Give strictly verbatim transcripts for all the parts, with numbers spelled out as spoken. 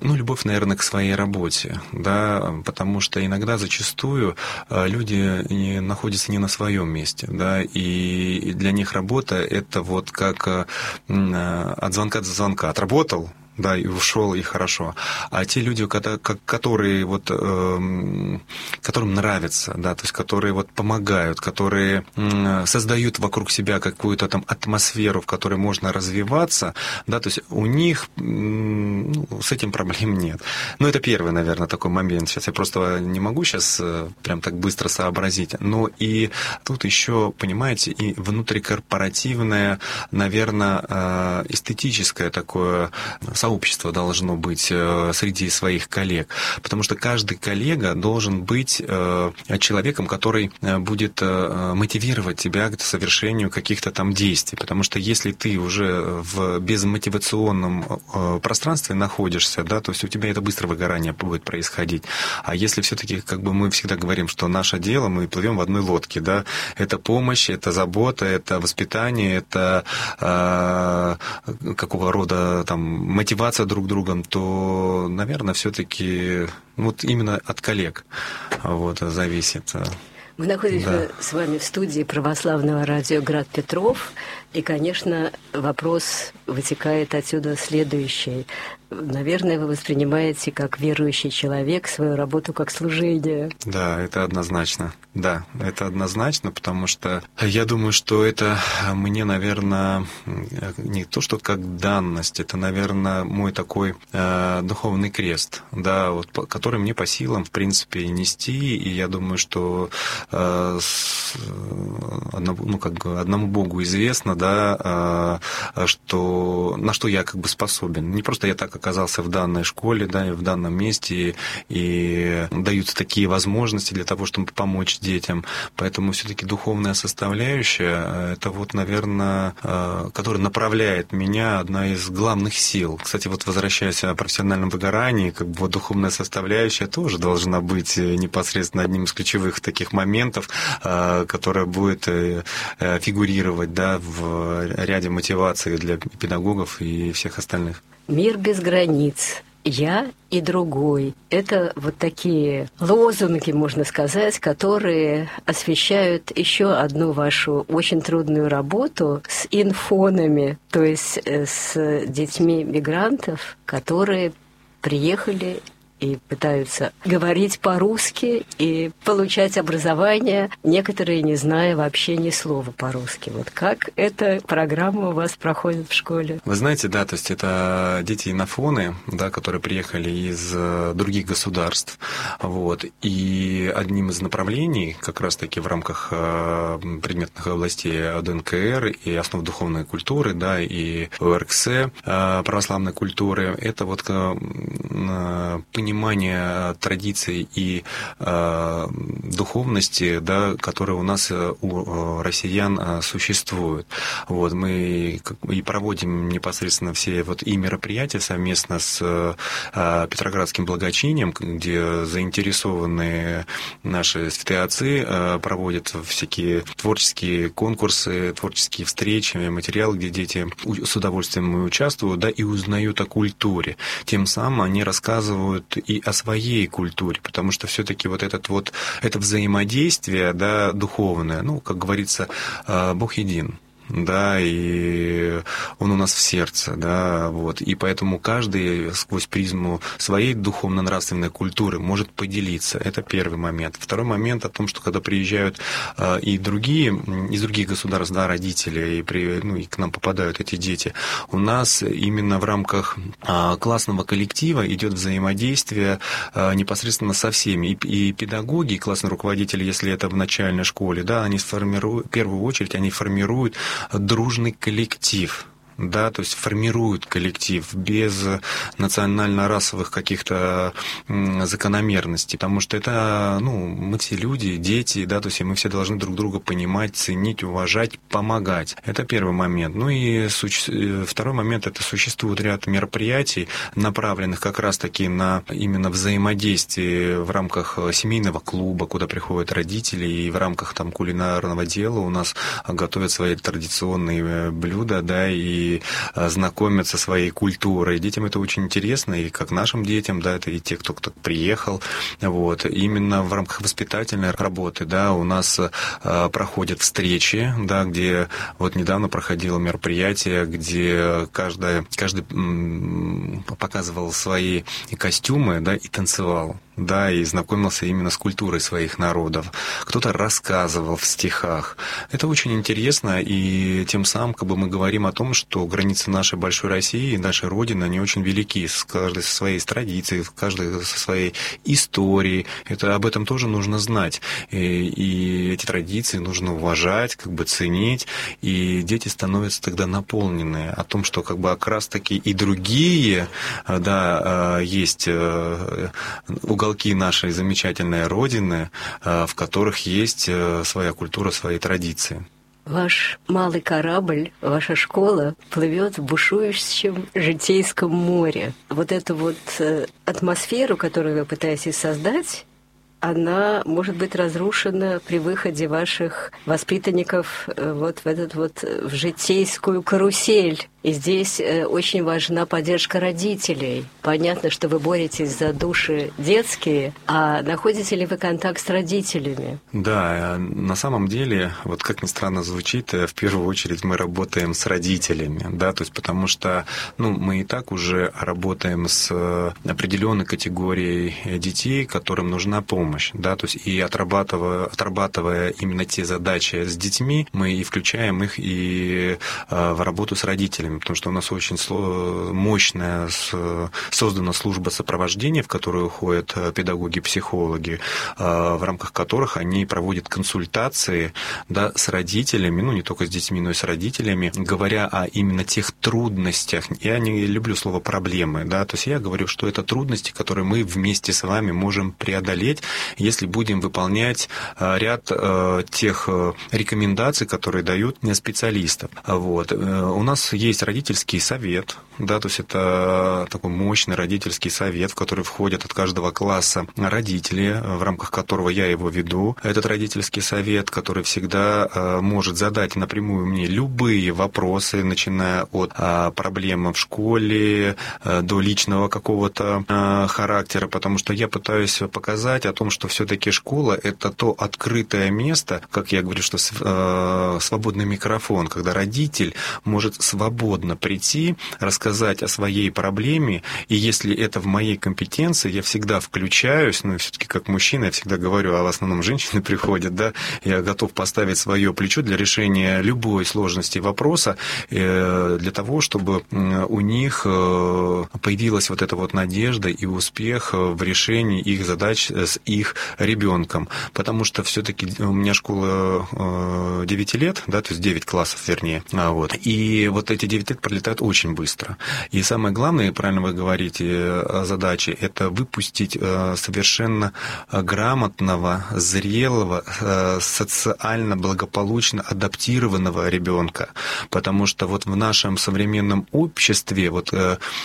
ну, любовь, наверное, к своей работе, да, потому что иногда, зачастую, люди не находятся не на своем месте, да, и для них работа – это вот как от звонка до звонка. Отработал, да, и ушел, и хорошо. А те люди, которые вот, которым нравится, да, то есть которые вот помогают, которые создают вокруг себя какую-то там атмосферу, в которой можно развиваться, да, то есть у них, ну, с этим проблем нет. Ну, это первый, наверное, такой момент. Сейчас я просто не могу сейчас прям так быстро сообразить. Но и тут еще, понимаете, и внутрикорпоративное, наверное, эстетическое такое сообщество должно быть среди своих коллег, потому что каждый коллега должен быть человеком, который будет мотивировать тебя к совершению каких-то там действий, потому что если ты уже в безмотивационном пространстве находишься, да, то есть у тебя это быстро выгорание будет происходить. А если все-таки, как бы мы всегда говорим, что наше дело, мы плывем в одной лодке, да, это помощь, это забота, это воспитание, это э, какого рода там мотивация друг другом, то, наверное, все-таки вот именно от коллег вот, зависит. Мы находимся Да. с вами в студии православного радио «Град Петров», и, конечно, вопрос вытекает отсюда следующий. Наверное, вы воспринимаете как верующий человек свою работу как служение. Да, это однозначно. Да, это однозначно, потому что я думаю, что это мне, наверное, не то, что как данность, это, наверное, мой такой э, духовный крест, да, вот, который мне по силам, в принципе, нести, и я думаю, что э, с, одному, ну, как бы одному Богу известно, да, э, что, на что я как бы способен. Не просто я так оказался в данной школе, да, и в данном месте, и, и даются такие возможности для того, чтобы помочь детям. Поэтому все-таки духовная составляющая, это вот, наверное, которая направляет меня, одна из главных сил. Кстати, вот возвращаясь о профессиональном выгорании, как бы вот духовная составляющая тоже должна быть непосредственно одним из ключевых таких моментов, которая будет фигурировать, да, в ряде мотиваций для педагогов и всех остальных. Мир без границ. Я и другой. Это вот такие лозунги, можно сказать, которые освещают еще одну вашу очень трудную работу с инфонами, то есть с детьми мигрантов, которые приехали и пытаются говорить по-русски и получать образование, некоторые не зная вообще ни слова по-русски. Вот как эта программа у вас проходит в школе? Вы знаете, да, то есть это дети-инофоны, да, которые приехали из других государств. Вот, и одним из направлений, как раз-таки в рамках предметных областей ОД эн ка эр и основ духовной культуры, да, и о эр ка эс православной культуры, это вот понимание понимание традиций и э, духовности, да, которые у нас у россиян существуют. Вот, мы и проводим непосредственно все вот и мероприятия совместно с э, Петроградским благочинием, где заинтересованные наши святые отцы э, проводят всякие творческие конкурсы, творческие встречи, материалы, где дети с удовольствием участвуют, да, и узнают о культуре. Тем самым они рассказывают и о своей культуре, потому что все-таки вот этот вот это взаимодействие, да, духовное, ну, как говорится, Бог един. Да, и он у нас в сердце, да, вот, и поэтому каждый сквозь призму своей духовно-нравственной культуры может поделиться. Это первый момент. Второй момент о том, что когда приезжают э, и другие, из других государств, да, родители, и, при, ну, и к нам попадают эти дети, у нас именно в рамках э, классного коллектива идет взаимодействие э, непосредственно со всеми, и, и педагоги, и классные руководители, если это в начальной школе, да, они сформируют, в первую очередь, они формируют дружный коллектив. Да, то есть формируют коллектив без национально-расовых каких-то закономерностей, потому что это, ну, мы все люди, дети, да, то есть мы все должны друг друга понимать, ценить, уважать, помогать. Это первый момент. Ну и суще... второй момент, это существует ряд мероприятий, направленных как раз-таки на именно взаимодействие в рамках семейного клуба, куда приходят родители, и в рамках там кулинарного дела у нас готовят свои традиционные блюда, да, и и знакомят со своей культурой. Детям это очень интересно, и как нашим детям, да, это и те, кто, кто приехал. Вот. Именно в рамках воспитательной работы, да, у нас проходят встречи, да, где вот недавно проходило мероприятие, где каждый, каждый показывал свои костюмы, да, и танцевал. Да, и знакомился именно с культурой своих народов. Кто-то рассказывал в стихах. Это очень интересно, и тем самым как бы, мы говорим о том, что границы нашей большой России, нашей Родины, они очень велики, с каждой со своей традицией, каждой со своей историей. Это, об этом тоже нужно знать. И, и эти традиции нужно уважать, как бы ценить, и дети становятся тогда наполнены о том, что как бы как раз-таки и другие, да, есть уголки уголки нашей замечательной Родины, в которых есть своя культура, свои традиции. Ваш малый корабль, ваша школа плывет в бушующем житейском море. Вот эту вот атмосферу, которую вы пытаетесь создать, она может быть разрушена при выходе ваших воспитанников вот в этот вот в житейскую карусель. И здесь очень важна поддержка родителей. Понятно, что вы боретесь за души детские, а находите ли вы контакт с родителями? Да, на самом деле, вот как ни странно звучит, в первую очередь мы работаем с родителями, да, то есть потому что, ну, мы и так уже работаем с определенной категорией детей, которым нужна помощь, да, то есть и отрабатывая, отрабатывая именно те задачи с детьми, мы и включаем их и в работу с родителями. Потому что у нас очень мощная создана служба сопровождения, в которую уходят педагоги, психологи, в рамках которых они проводят консультации, да, с родителями, ну не только с детьми, но и с родителями, говоря о именно тех трудностях. Я не люблю слово «проблемы», да, то есть я говорю, что это трудности, которые мы вместе с вами можем преодолеть, если будем выполнять ряд тех рекомендаций, которые дают специалисты. Вот. У нас есть родительский совет, да, то есть это такой мощный родительский совет, в который входят от каждого класса родители, в рамках которого я его веду. Этот родительский совет, который всегда может задать напрямую мне любые вопросы, начиная от проблем в школе до личного какого-то характера, потому что я пытаюсь показать о том, что все-таки школа – это то открытое место, как я говорю, что свободный микрофон, когда родитель может свободно прийти, рассказать о своей проблеме, и если это в моей компетенции, я всегда включаюсь, ну, все-таки как мужчина, я всегда говорю, а в основном женщины приходят, да, я готов поставить свое плечо для решения любой сложности вопроса, для того, чтобы у них появилась вот эта вот надежда и успех в решении их задач с их ребенком, потому что все-таки у меня школа девять лет, да, то есть девять классов, вернее, вот, и вот эти девять лет пролетают очень быстро. И самое главное, правильно вы говорите, задача – это выпустить совершенно грамотного, зрелого, социально благополучно адаптированного ребенка. Потому что вот в нашем современном обществе вот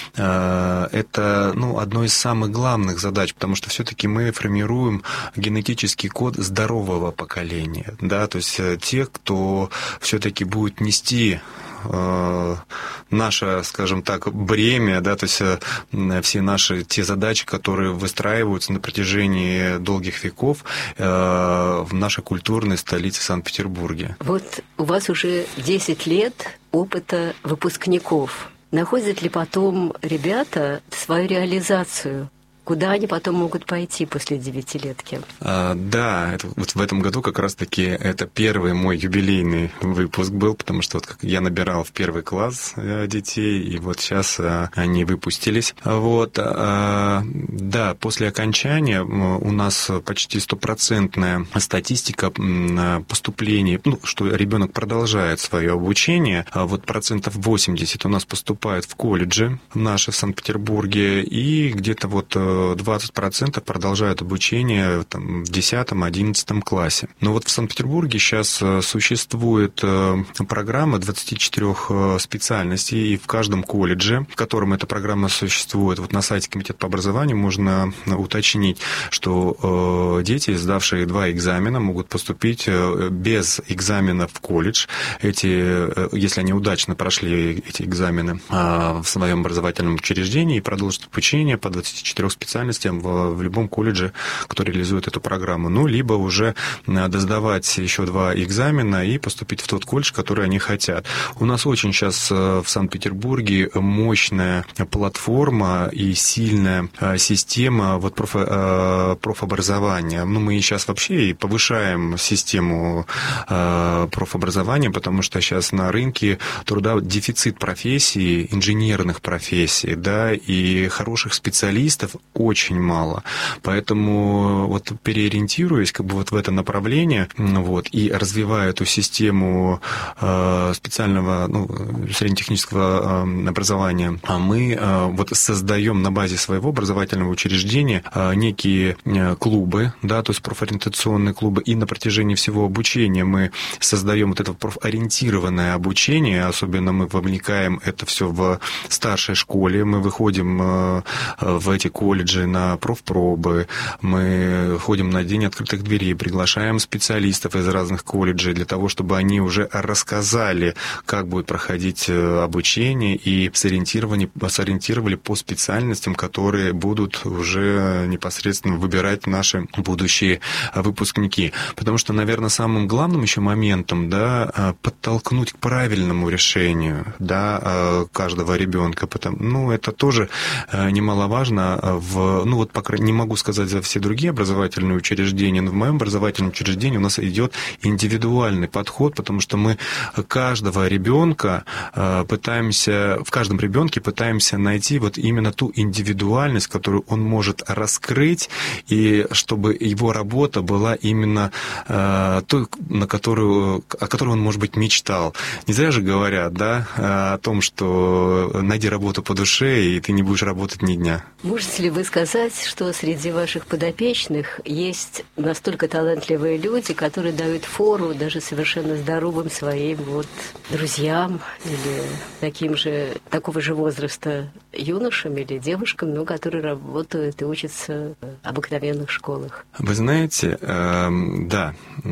это, ну, одно из самых главных задач, потому что все-таки мы формируем генетический код здорового поколения, да, то есть тех, кто все-таки будет нести наше, скажем так, бремя, да, то есть все наши те задачи, которые выстраиваются на протяжении долгих веков в нашей культурной столице Санкт-Петербурге. Вот у вас уже десять лет опыта выпускников. Находят ли потом ребята свою реализацию? Куда они потом могут пойти после девятилетки? А, да, это, вот в этом году как раз-таки это первый мой юбилейный выпуск был, потому что вот как я набирал в первый класс детей, и вот сейчас они выпустились. Вот, а, да, после окончания у нас почти стопроцентная статистика поступлений, ну, что ребенок продолжает свое обучение. А вот процентов восемьдесят у нас поступает в колледжи наши в Санкт-Петербурге, и где-то вот двадцать процентов продолжают обучение там, в десятом-одиннадцатом классе. Но вот в Санкт-Петербурге сейчас существует программа двадцати четырёх специальностей, и в каждом колледже, в котором эта программа существует, вот на сайте Комитета по образованию можно уточнить, что дети, сдавшие два экзамена, могут поступить без экзамена в колледж. Эти, если они удачно прошли эти экзамены в своем образовательном учреждении и продолжат обучение по двадцати четырём специальностям в, в любом колледже, который реализует эту программу. Ну, либо уже досдавать еще два экзамена и поступить в тот колледж, который они хотят. У нас очень сейчас в Санкт-Петербурге мощная платформа и сильная система вот проф, профобразования. Ну, мы сейчас вообще и повышаем систему профобразования, потому что сейчас на рынке труда дефицит профессий, инженерных профессий, да, и хороших специалистов очень мало. Поэтому вот переориентируясь как бы вот в это направление, вот, и развивая эту систему специального, ну, среднетехнического образования, мы вот создаем на базе своего образовательного учреждения некие клубы, да, то есть профориентационные клубы, и на протяжении всего обучения мы создаем вот это профориентированное обучение, особенно мы вовлекаем это все в старшей школе, мы выходим в эти колледжи на профпробы, мы ходим на день открытых дверей, приглашаем специалистов из разных колледжей для того, чтобы они уже рассказали, как будет проходить обучение, и сориентировали, сориентировали по специальностям, которые будут уже непосредственно выбирать наши будущие выпускники. Потому что, наверное, самым главным еще моментом, да, подтолкнуть к правильному решению, да, каждого ребенка. Потому, ну, это тоже немаловажно. В, ну, вот, пока не могу сказать за все другие образовательные учреждения, но в моем образовательном учреждении у нас идет индивидуальный подход, потому что мы каждого ребенка пытаемся, в каждом ребенке пытаемся найти вот именно ту индивидуальность, которую он может раскрыть, и чтобы его работа была именно той, на которую, о которой он, может быть, мечтал. Не зря же говорят, да, о том, что найди работу по душе, и ты не будешь работать ни дня. Можете ли вы сказать, что среди ваших подопечных есть настолько талантливые люди, которые дают фору даже совершенно здоровым своим вот друзьям или таким же, такого же возраста юношам или девушкам, но которые работают и учатся в обыкновенных школах? Вы знаете, э, да,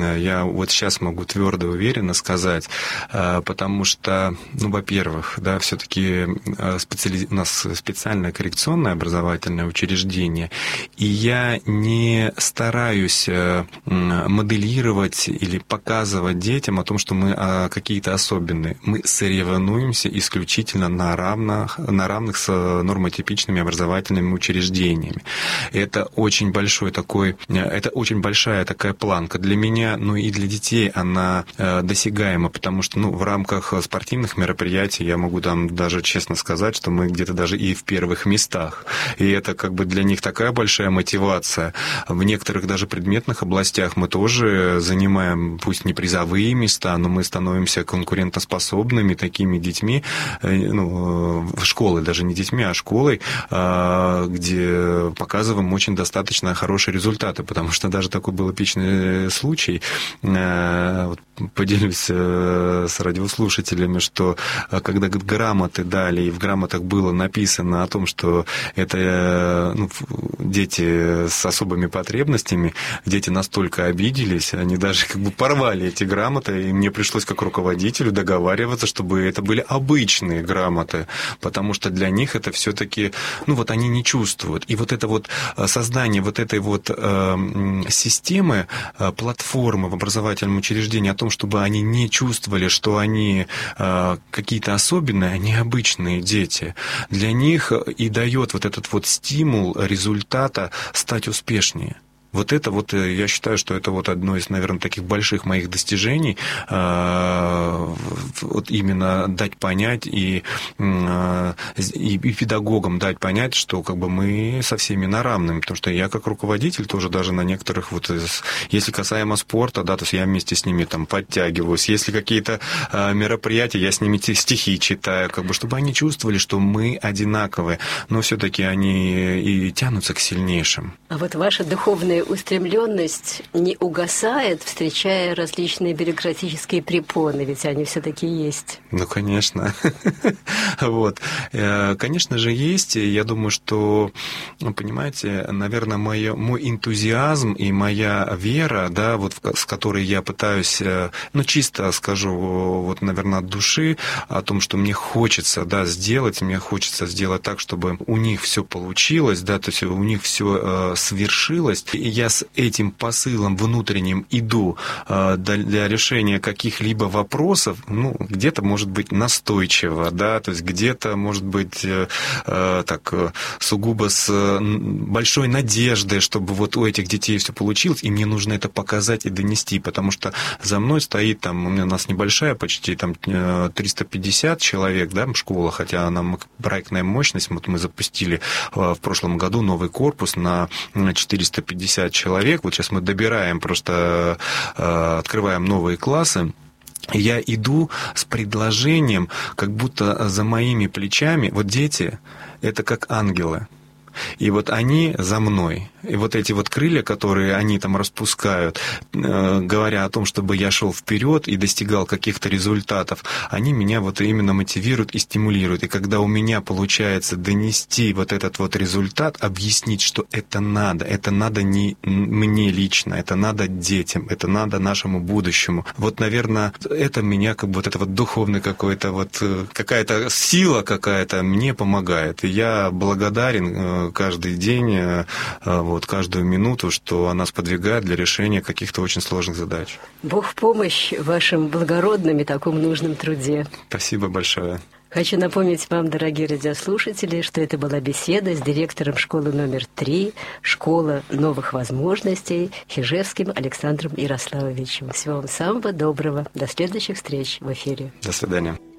я вот сейчас могу твердо и уверенно сказать, э, потому что, ну, во-первых, да, все-таки специали... у нас специальное коррекционное образовательное учреждение, и я не стараюсь моделировать или показывать детям о том, что мы какие-то особенные. Мы соревнуемся исключительно на равных, на равных с нормотипичными образовательными учреждениями. Это очень большой такой, это очень большая такая планка для меня, но и для детей она досягаема, потому что, ну, в рамках спортивных мероприятий я могу там даже честно сказать, что мы где-то даже и в первых местах. И это как бы для них такая большая мотивация. В некоторых даже предметных областях мы тоже занимаем, пусть не призовые места, но мы становимся конкурентоспособными такими детьми, ну, школой, даже не детьми, а школой, где показываем очень достаточно хорошие результаты, потому что даже такой был эпичный случай, поделюсь с радиослушателями, что когда грамоты дали, и в грамотах было написано о том, что это, ну, дети с особыми потребностями, дети настолько обиделись, они даже как бы порвали эти грамоты, и мне пришлось как руководителю договариваться, чтобы это были обычные грамоты, потому что для них это все-таки, ну, вот они не чувствуют. И вот это вот создание вот этой вот э, системы, э, платформы в образовательном учреждении о том, чтобы они не чувствовали, что они э, какие-то особенные, они обычные дети, для них и дает вот этот вот стимул результата стать успешнее. Вот это вот, я считаю, что это вот одно из, наверное, таких больших моих достижений, вот именно дать понять и, и, и педагогам дать понять, что как бы мы со всеми на равном, потому что я как руководитель тоже даже на некоторых, вот, если касаемо спорта, да, то есть я вместе с ними там подтягиваюсь, если какие-то мероприятия, я с ними стихи читаю, как бы, чтобы они чувствовали, что мы одинаковые, но все-таки они и тянутся к сильнейшим. А вот ваша духовная устремленность не угасает, встречая различные бюрократические препоны, ведь они все-таки есть. Ну, конечно. Вот. Конечно же, есть. Я думаю, что, понимаете, наверное, мой, мой энтузиазм и моя вера, да, вот с которой я пытаюсь, ну, чисто скажу, вот, наверное, от души, о том, что мне хочется, да, сделать, мне хочется сделать так, чтобы у них все получилось, да, то есть у них все свершилось, и я с этим посылом внутренним иду для решения каких-либо вопросов, ну, где-то, может быть, настойчиво, да, то есть где-то, может быть, так, сугубо с большой надеждой, чтобы вот у этих детей все получилось, и мне нужно это показать и донести, потому что за мной стоит, там, у нас небольшая, почти там триста пятьдесят человек, да, школа, хотя она проектная мощность, вот мы запустили в прошлом году новый корпус на четыреста пятьдесят человек, вот сейчас мы добираем, просто открываем новые классы. Я иду с предложением, как будто за моими плечами, вот дети, это как ангелы. И вот они за мной. И вот эти вот крылья, которые они там распускают, э, говоря о том, чтобы я шел вперед и достигал каких-то результатов, они меня вот именно мотивируют и стимулируют. И когда у меня получается донести вот этот вот результат, объяснить, что это надо, это надо не мне лично, это надо детям, это надо нашему будущему. Вот, наверное, это меня как бы вот это вот духовный какой-то вот, какая-то сила какая-то мне помогает. И я благодарен каждый день, вот, каждую минуту, что она сподвигает для решения каких-то очень сложных задач. Бог в помощь вашим благородным и таком нужном труде. Спасибо большое. Хочу напомнить вам, дорогие радиослушатели, что это была беседа с директором школы номер три, школа новых возможностей, Хижевским Александром Ярославовичем. Всего вам самого доброго. До следующих встреч в эфире. До свидания.